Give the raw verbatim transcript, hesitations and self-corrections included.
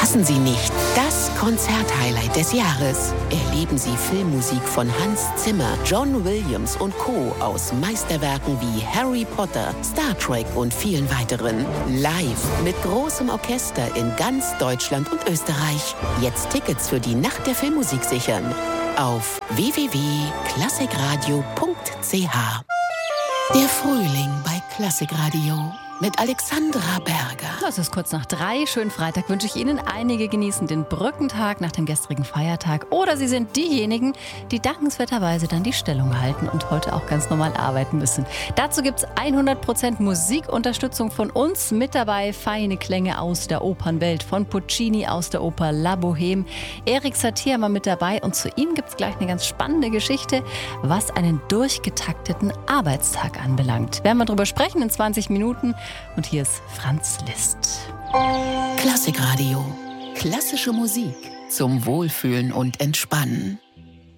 Verpassen Sie nicht das Konzerthighlight des Jahres. Erleben Sie Filmmusik von Hans Zimmer, John Williams und Co. aus Meisterwerken wie Harry Potter, Star Trek und vielen weiteren. Live mit großem Orchester in ganz Deutschland und Österreich. Jetzt Tickets für die Nacht der Filmmusik sichern. Auf w w w punkt klassikradio punkt c h. Der Frühling bei Klassikradio mit Alexandra Berger. Es ist kurz nach drei. Schönen Freitag wünsche ich Ihnen. Einige genießen den Brückentag nach dem gestrigen Feiertag. Oder Sie sind diejenigen, die dankenswerterweise dann die Stellung halten und heute auch ganz normal arbeiten müssen. Dazu gibt es hundert Prozent Musikunterstützung von uns. Mit dabei feine Klänge aus der Opernwelt. Von Puccini aus der Oper La Bohème. Erik Satie mal mit dabei. Und zu ihm gibt es gleich eine ganz spannende Geschichte, was einen durchgetakteten Arbeitstag anbelangt. Werden wir drüber sprechen in zwanzig Minuten. Und hier ist Franz Liszt. Klassikradio. Klassische Musik zum Wohlfühlen und Entspannen.